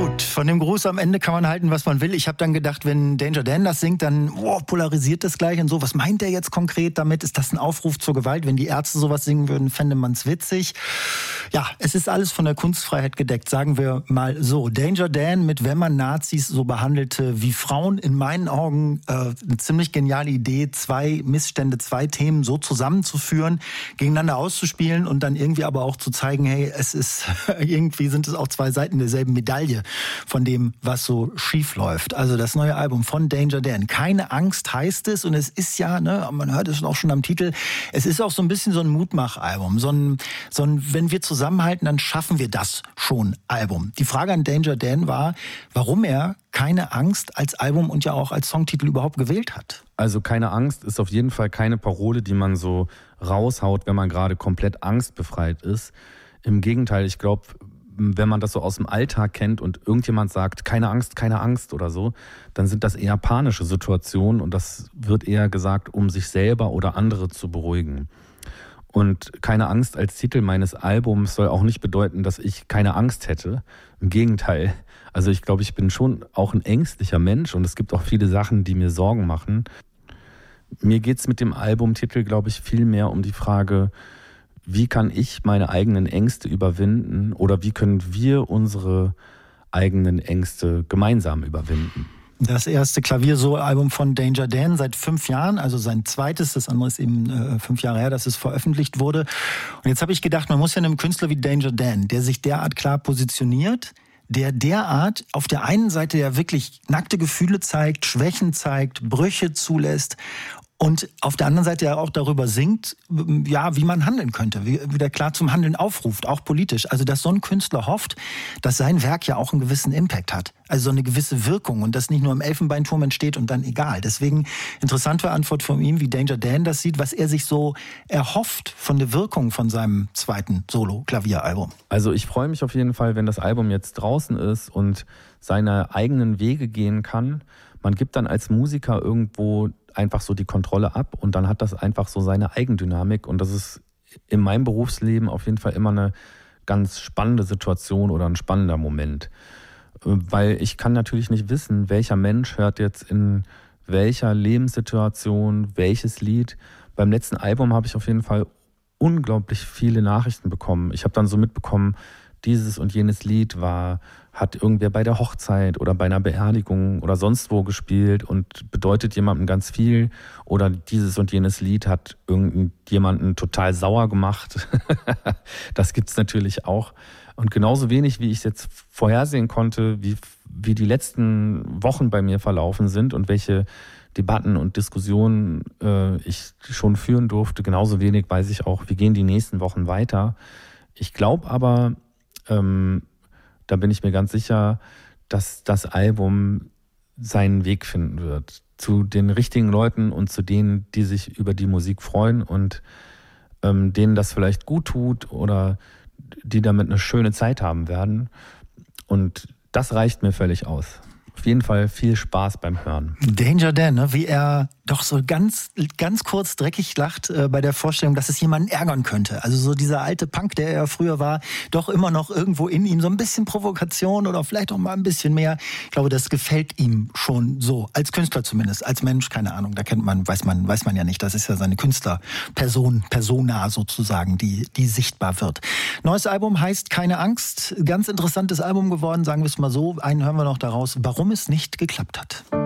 Gut, von dem Gruß am Ende kann man halten, was man will. Ich habe dann gedacht, wenn Danger Dan das singt, dann polarisiert das gleich und so. Was meint er jetzt konkret damit? Ist das ein Aufruf zur Gewalt? Wenn die Ärzte sowas singen würden, fände man es witzig. Ja, es ist alles von der Kunstfreiheit gedeckt, sagen wir mal so. Danger Dan mit Wenn man Nazis so behandelte wie Frauen, in meinen Augen eine ziemlich geniale Idee, zwei Missstände, zwei Themen so zusammenzuführen, gegeneinander auszuspielen und dann irgendwie aber auch zu zeigen, hey, es ist irgendwie sind es auch zwei Seiten derselben Medaille von dem, was so schief läuft. Also das neue Album von Danger Dan. Keine Angst heißt es, und es ist ja, man hört es auch schon am Titel, es ist auch so ein bisschen so ein Mutmach-Album. So ein, wenn wir zusammenhalten, dann schaffen wir das schon Album. Die Frage an Danger Dan war, warum er Keine Angst als Album und ja auch als Songtitel überhaupt gewählt hat. Also Keine Angst ist auf jeden Fall keine Parole, die man so raushaut, wenn man gerade komplett angstbefreit ist. Im Gegenteil, ich glaube, wenn man das so aus dem Alltag kennt und irgendjemand sagt, keine Angst oder so, dann sind das eher panische Situationen und das wird eher gesagt, um sich selber oder andere zu beruhigen. Und Keine Angst als Titel meines Albums soll auch nicht bedeuten, dass ich keine Angst hätte. Im Gegenteil. Also ich glaube, ich bin schon auch ein ängstlicher Mensch und es gibt auch viele Sachen, die mir Sorgen machen. Mir geht es mit dem Albumtitel, glaube ich, viel mehr um die Frage, wie kann ich meine eigenen Ängste überwinden oder wie können wir unsere eigenen Ängste gemeinsam überwinden? Das erste Klaviersolo-Album von Danger Dan seit 5 Jahren, also sein zweites, das andere ist eben 5 Jahre her, dass es veröffentlicht wurde. Und jetzt habe ich gedacht, man muss ja einem Künstler wie Danger Dan, der sich derart klar positioniert, der derart auf der einen Seite ja wirklich nackte Gefühle zeigt, Schwächen zeigt, Brüche zulässt und auf der anderen Seite ja auch darüber singt, ja, wie man handeln könnte, wie der klar zum Handeln aufruft, auch politisch. Also, dass so ein Künstler hofft, dass sein Werk ja auch einen gewissen Impact hat. Also so eine gewisse Wirkung und das nicht nur im Elfenbeinturm entsteht und dann egal. Deswegen interessante Antwort von ihm, wie Danger Dan das sieht, was er sich so erhofft von der Wirkung von seinem zweiten Solo-Klavieralbum. Also ich freue mich auf jeden Fall, wenn das Album jetzt draußen ist und seine eigenen Wege gehen kann. Man gibt dann als Musiker irgendwo einfach so die Kontrolle ab und dann hat das einfach so seine Eigendynamik und das ist in meinem Berufsleben auf jeden Fall immer eine ganz spannende Situation oder ein spannender Moment. Weil ich kann natürlich nicht wissen, welcher Mensch hört jetzt in welcher Lebenssituation welches Lied. Beim letzten Album habe ich auf jeden Fall unglaublich viele Nachrichten bekommen. Ich habe dann so mitbekommen, dieses und jenes Lied hat irgendwer bei der Hochzeit oder bei einer Beerdigung oder sonst wo gespielt und bedeutet jemandem ganz viel. Oder dieses und jenes Lied hat irgendjemanden total sauer gemacht. Das gibt's natürlich auch. Und genauso wenig, wie ich es jetzt vorhersehen konnte, wie die letzten Wochen bei mir verlaufen sind und welche Debatten und Diskussionen ich schon führen durfte, genauso wenig weiß ich auch, wie gehen die nächsten Wochen weiter. Ich glaube aber, da bin ich mir ganz sicher, dass das Album seinen Weg finden wird. Zu den richtigen Leuten und zu denen, die sich über die Musik freuen und denen das vielleicht gut tut oder die damit eine schöne Zeit haben werden. Und das reicht mir völlig aus. Auf jeden Fall viel Spaß beim Hören. Danger Dan, ne? Wie er doch so ganz kurz dreckig lacht bei der Vorstellung, dass es jemanden ärgern könnte. Also so dieser alte Punk, der er früher war, doch immer noch irgendwo in ihm so ein bisschen Provokation oder vielleicht auch mal ein bisschen mehr. Ich glaube, das gefällt ihm schon so. Als Künstler zumindest, als Mensch, keine Ahnung, da weiß man ja nicht. Das ist ja seine Persona sozusagen, die sichtbar wird. Neues Album heißt Keine Angst. Ganz interessantes Album geworden, sagen wir es mal so. Einen hören wir noch daraus, warum es nicht geklappt hat.